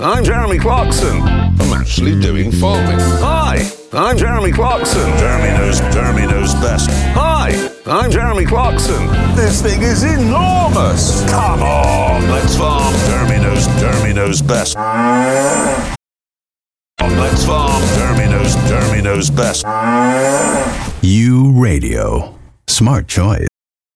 I'm Jeremy Clarkson. I'm actually doing farming. Hi, I'm Jeremy Clarkson. Jeremy knows best. Hi, I'm Jeremy Clarkson. This thing is enormous. Come on, let's farm. Jeremy knows best. Let's farm. Jeremy knows best. U Radio. Smart choice.